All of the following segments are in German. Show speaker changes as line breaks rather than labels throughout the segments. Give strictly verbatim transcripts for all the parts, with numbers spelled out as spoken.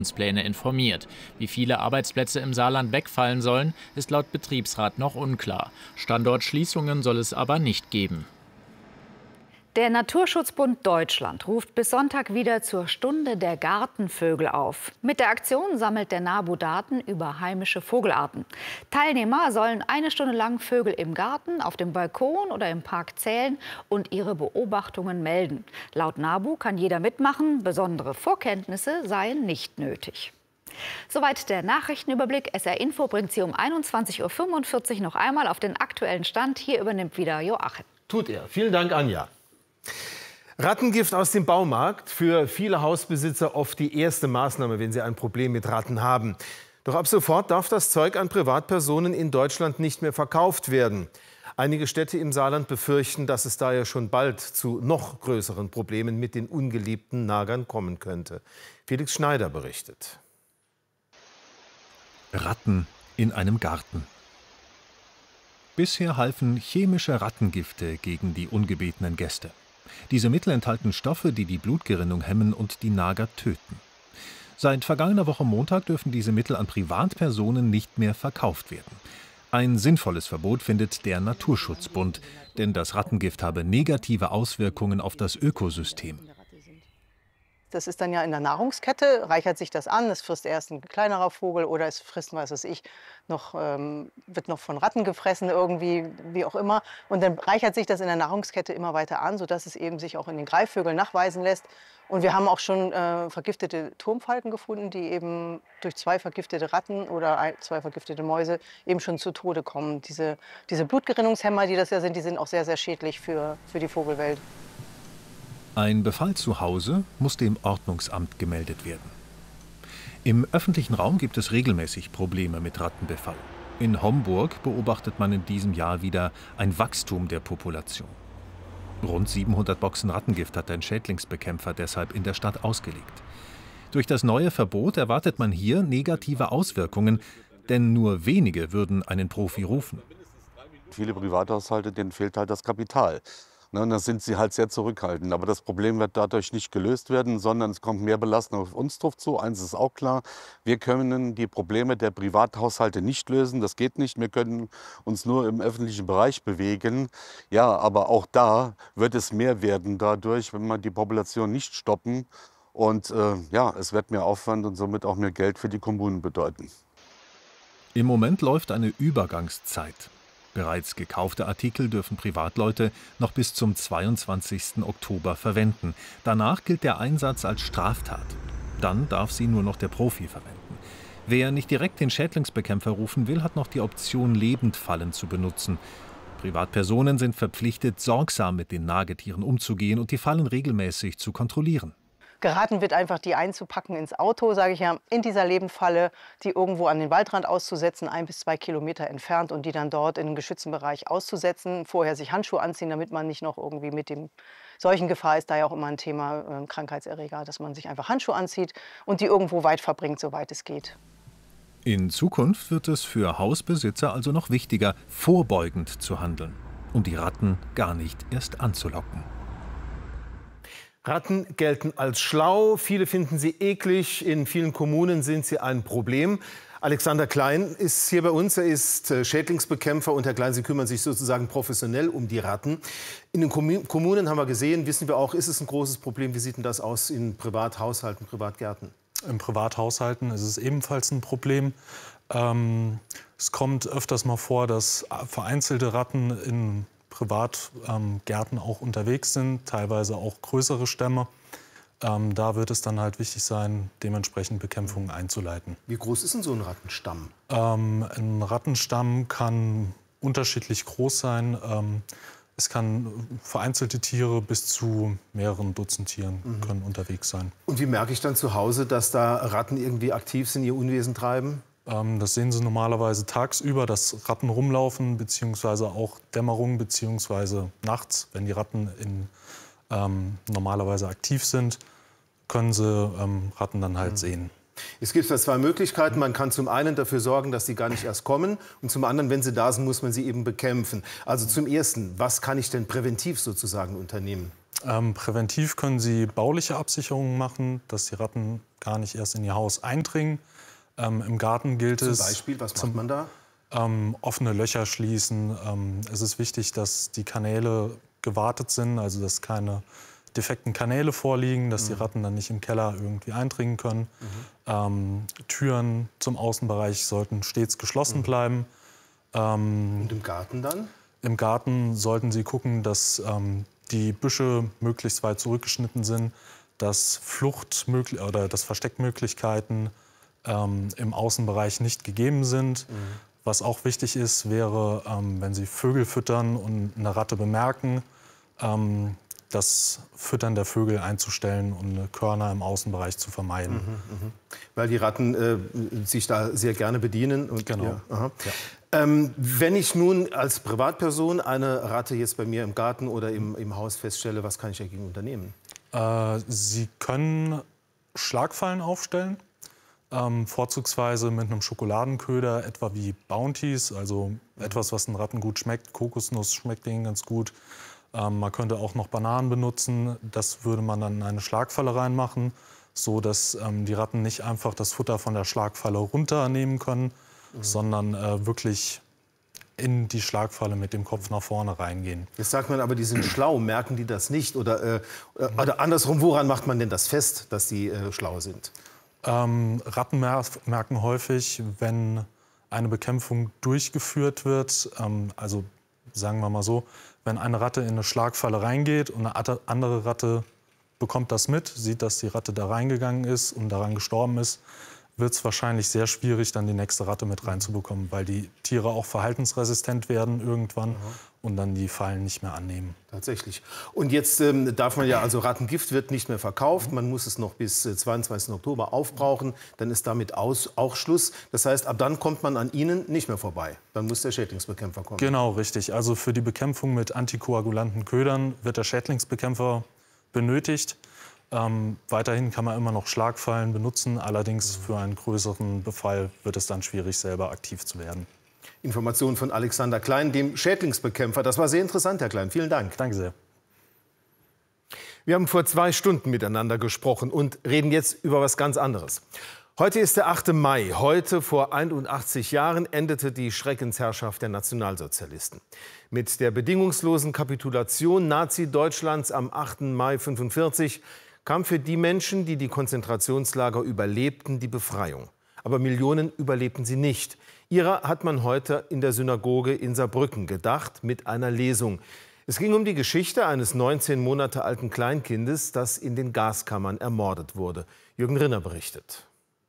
Pläne informiert. Wie viele Arbeitsplätze im Saarland wegfallen sollen, ist laut Betriebsrat noch unklar. Standortschließungen soll es aber nicht geben.
Der Naturschutzbund Deutschland ruft bis Sonntag wieder zur Stunde der Gartenvögel auf. Mit der Aktion sammelt der NABU Daten über heimische Vogelarten. Teilnehmer sollen eine Stunde lang Vögel im Garten, auf dem Balkon oder im Park zählen und ihre Beobachtungen melden. Laut NABU kann jeder mitmachen, besondere Vorkenntnisse seien nicht nötig. Soweit der Nachrichtenüberblick. S R Info bringt Sie um einundzwanzig Uhr fünfundvierzig noch einmal auf den aktuellen Stand. Hier übernimmt wieder Joachim.
Tut er. Vielen Dank, Anja. Rattengift aus dem Baumarkt, für viele Hausbesitzer oft die erste Maßnahme, wenn sie ein Problem mit Ratten haben. Doch ab sofort darf das Zeug an Privatpersonen in Deutschland nicht mehr verkauft werden. Einige Städte im Saarland befürchten, dass es daher schon bald zu noch größeren Problemen mit den ungeliebten Nagern kommen könnte. Felix Schneider berichtet.
Ratten in einem Garten. Bisher halfen chemische Rattengifte gegen die ungebetenen Gäste. Diese Mittel enthalten Stoffe, die die Blutgerinnung hemmen und die Nager töten. Seit vergangener Woche Montag dürfen diese Mittel an Privatpersonen nicht mehr verkauft werden. Ein sinnvolles Verbot findet der Naturschutzbund, denn das Rattengift habe negative Auswirkungen auf das Ökosystem.
Das ist dann ja in der Nahrungskette, reichert sich das an, es frisst erst ein kleinerer Vogel oder es frisst, was weiß ich, noch, ähm, wird noch von Ratten gefressen irgendwie, wie auch immer. Und dann reichert sich das in der Nahrungskette immer weiter an, sodass es eben sich auch in den Greifvögeln nachweisen lässt. Und wir haben auch schon äh, vergiftete Turmfalken gefunden, die eben durch zwei vergiftete Ratten oder ein, zwei vergiftete Mäuse eben schon zu Tode kommen. Diese, diese Blutgerinnungshemmer, die das ja sind, die sind auch sehr, sehr schädlich für, für die Vogelwelt.
Ein Befall zu Hause muss dem Ordnungsamt gemeldet werden. Im öffentlichen Raum gibt es regelmäßig Probleme mit Rattenbefall. In Homburg beobachtet man in diesem Jahr wieder ein Wachstum der Population. Rund siebenhundert Boxen Rattengift hat ein Schädlingsbekämpfer deshalb in der Stadt ausgelegt. Durch das neue Verbot erwartet man hier negative Auswirkungen, denn nur wenige würden einen Profi rufen.
Viele Privathaushalte, denen fehlt halt das Kapital. Und da sind sie halt sehr zurückhaltend. Aber das Problem wird dadurch nicht gelöst werden, sondern es kommt mehr Belastung auf uns drauf zu. Eins ist auch klar, wir können die Probleme der Privathaushalte nicht lösen. Das geht nicht. Wir können uns nur im öffentlichen Bereich bewegen. Ja, aber auch da wird es mehr werden dadurch, wenn wir die Population nicht stoppen. Und äh, ja, es wird mehr Aufwand und somit auch mehr Geld für die Kommunen bedeuten.
Im Moment läuft eine Übergangszeit. Bereits gekaufte Artikel dürfen Privatleute noch bis zum zweiundzwanzigsten Oktober verwenden. Danach gilt der Einsatz als Straftat. Dann darf sie nur noch der Profi verwenden. Wer nicht direkt den Schädlingsbekämpfer rufen will, hat noch die Option, Lebendfallen zu benutzen. Privatpersonen sind verpflichtet, sorgsam mit den Nagetieren umzugehen und die Fallen regelmäßig zu kontrollieren.
Geraten wird einfach, die einzupacken ins Auto, sage ich ja, in dieser Lebendfalle, die irgendwo an den Waldrand auszusetzen, ein bis zwei Kilometer entfernt und die dann dort in einen geschützten Bereich auszusetzen. Vorher sich Handschuhe anziehen, damit man nicht noch irgendwie mit dem Seuchengefahr ist da ja auch immer ein Thema, äh, Krankheitserreger, dass man sich einfach Handschuhe anzieht und die irgendwo weit verbringt, soweit es geht.
In Zukunft wird es für Hausbesitzer also noch wichtiger, vorbeugend zu handeln, um die Ratten gar nicht erst anzulocken.
Ratten gelten als schlau, viele finden sie eklig, in vielen Kommunen sind sie ein Problem. Alexander Klein ist hier bei uns, er ist Schädlingsbekämpfer und Herr Klein, Sie kümmern sich sozusagen professionell um die Ratten. In den Kommunen haben wir gesehen, wissen wir auch, ist es ein großes Problem. Wie sieht denn das aus in Privathaushalten, Privatgärten?
In Privathaushalten ist es ebenfalls ein Problem. Ähm, es kommt öfters mal vor, dass vereinzelte Ratten in Privatgärten ähm, auch unterwegs sind, teilweise auch größere Stämme. Ähm, da wird es dann halt wichtig sein, dementsprechend Bekämpfungen einzuleiten.
Wie groß ist denn so ein Rattenstamm?
Ähm, ein Rattenstamm kann unterschiedlich groß sein. Ähm, es kann vereinzelte Tiere bis zu mehreren Dutzend Tieren mhm. können unterwegs sein.
Und wie merke ich dann zu Hause, dass da Ratten irgendwie aktiv sind, ihr Unwesen treiben?
Das sehen Sie normalerweise tagsüber, dass Ratten rumlaufen, beziehungsweise auch Dämmerung, beziehungsweise nachts, wenn die Ratten in, ähm, normalerweise aktiv sind, können Sie ähm, Ratten dann halt mhm. sehen.
Es gibt zwei Möglichkeiten. Man kann zum einen dafür sorgen, dass sie gar nicht erst kommen. Und zum anderen, wenn sie da sind, muss man sie eben bekämpfen. Also zum Ersten, was kann ich denn präventiv sozusagen unternehmen?
Ähm, präventiv können Sie bauliche Absicherungen machen, dass die Ratten gar nicht erst in Ihr Haus eindringen. Ähm, Im Garten gilt
Zum
es...
Beispiel, was
zum,
macht man da?
Ähm, offene Löcher schließen. Ähm, es ist wichtig, dass die Kanäle gewartet sind, also dass keine defekten Kanäle vorliegen, dass mhm. die Ratten dann nicht im Keller irgendwie eindringen können. Mhm. Ähm, Türen zum Außenbereich sollten stets geschlossen mhm. bleiben. Ähm,
Und im Garten dann?
Im Garten sollten Sie gucken, dass ähm, die Büsche möglichst weit zurückgeschnitten sind, dass Flucht- oder dass Versteckmöglichkeiten ähm, im Außenbereich nicht gegeben sind. Mhm. Was auch wichtig ist, wäre, ähm, wenn Sie Vögel füttern und eine Ratte bemerken, ähm, das Füttern der Vögel einzustellen und Körner im Außenbereich zu vermeiden.
Mhm, mh. Weil die Ratten äh, sich da sehr gerne bedienen. Und,
genau.
Ja, aha. Ja. Ähm, wenn ich nun als Privatperson eine Ratte jetzt bei mir im Garten oder im, im Haus feststelle, was kann ich dagegen unternehmen?
Äh, Sie können Schlagfallen aufstellen, ähm, vorzugsweise mit einem Schokoladenköder, etwa wie Bounties, also mhm. etwas, was den Ratten gut schmeckt. Kokosnuss schmeckt denen ganz gut. Ähm, man könnte auch noch Bananen benutzen. Das würde man dann in eine Schlagfalle reinmachen, so dass ähm, die Ratten nicht einfach das Futter von der Schlagfalle runternehmen können, mhm. sondern äh, wirklich in die Schlagfalle mit dem Kopf nach vorne reingehen.
Jetzt sagt man aber, die sind schlau. Merken die das nicht? Oder, äh, oder andersrum, woran macht man denn das fest, dass die äh, schlau sind?
Ähm, Ratten mer merken häufig, wenn eine Bekämpfung durchgeführt wird, ähm, also sagen wir mal so, wenn eine Ratte in eine Schlagfalle reingeht und eine andere Ratte bekommt das mit, sieht, dass die Ratte da reingegangen ist und daran gestorben ist, wird es wahrscheinlich sehr schwierig, dann die nächste Ratte mit reinzubekommen, weil die Tiere auch verhaltensresistent werden irgendwann mhm. und dann die Fallen nicht mehr annehmen.
Tatsächlich. Und jetzt ähm, darf man ja, also Rattengift wird nicht mehr verkauft, man muss es noch bis äh, zweiundzwanzigsten Oktober aufbrauchen, dann ist damit aus, auch Schluss. Das heißt, ab dann kommt man an Ihnen nicht mehr vorbei, dann muss der Schädlingsbekämpfer kommen.
Genau, richtig. Also für die Bekämpfung mit antikoagulanten Ködern wird der Schädlingsbekämpfer benötigt. Ähm, weiterhin kann man immer noch Schlagfallen benutzen, allerdings für einen größeren Befall wird es dann schwierig, selber aktiv zu werden.
Informationen von Alexander Klein, dem Schädlingsbekämpfer. Das war sehr interessant, Herr Klein. Vielen Dank.
Danke sehr.
Wir haben vor zwei Stunden miteinander gesprochen und reden jetzt über was ganz anderes. Heute ist der achte Mai. Heute, vor einundachtzig Jahren, endete die Schreckensherrschaft der Nationalsozialisten. Mit der bedingungslosen Kapitulation Nazi-Deutschlands am achten Mai fünfundvierzig kam für die Menschen, die die Konzentrationslager überlebten, die Befreiung. Aber Millionen überlebten sie nicht. Ihrer hat man heute in der Synagoge in Saarbrücken gedacht mit einer Lesung. Es ging um die Geschichte eines neunzehn Monate alten Kleinkindes, das in den Gaskammern ermordet wurde. Jürgen Rinner berichtet.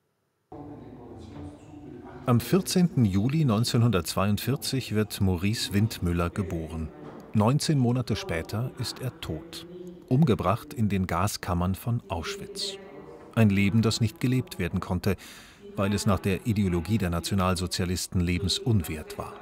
Am vierzehnten Juli neunzehnhundertzweiundvierzig wird Maurice Windmüller geboren. neunzehn Monate später ist er tot. Umgebracht in den Gaskammern von Auschwitz. Ein Leben, das nicht gelebt werden konnte, weil es nach der Ideologie der Nationalsozialisten lebensunwert war.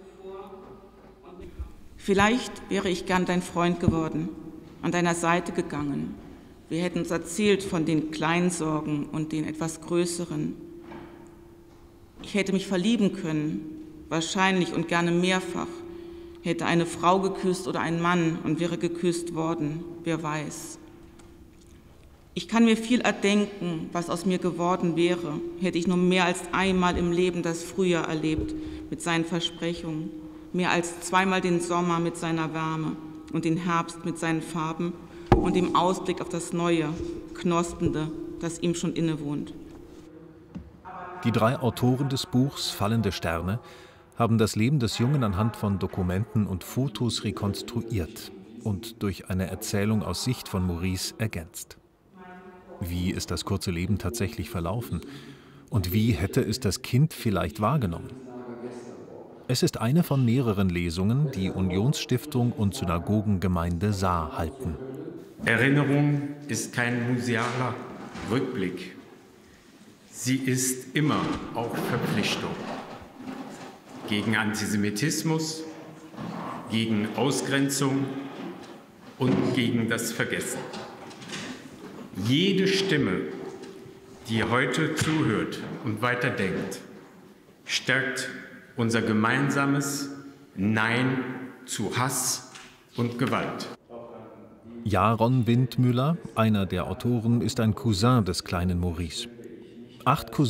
Vielleicht wäre ich gern dein Freund geworden, an deiner Seite gegangen. Wir hätten uns erzählt von den kleinen Sorgen und den etwas größeren. Ich hätte mich verlieben können, wahrscheinlich und gerne mehrfach. Hätte eine Frau geküsst oder einen Mann und wäre geküsst worden, wer weiß. Ich kann mir viel erdenken, was aus mir geworden wäre, hätte ich nur mehr als einmal im Leben das Frühjahr erlebt mit seinen Versprechungen, mehr als zweimal den Sommer mit seiner Wärme und den Herbst mit seinen Farben und dem Ausblick auf das Neue, Knospende, das ihm schon innewohnt.
Die drei Autoren des Buchs Fallende Sterne haben das Leben des Jungen anhand von Dokumenten und Fotos rekonstruiert und durch eine Erzählung aus Sicht von Maurice ergänzt. Wie ist das kurze Leben tatsächlich verlaufen? Und wie hätte es das Kind vielleicht wahrgenommen? Es ist eine von mehreren Lesungen, die Unionsstiftung und Synagogengemeinde Saar halten.
Erinnerung ist kein musealer Rückblick. Sie ist immer auch Verpflichtung. Gegen Antisemitismus, gegen Ausgrenzung und gegen das Vergessen. Jede Stimme, die heute zuhört und weiterdenkt, stärkt unser gemeinsames Nein zu Hass und Gewalt.
Jaron Windmüller, einer der Autoren, ist ein Cousin des kleinen Maurice. Acht Cousins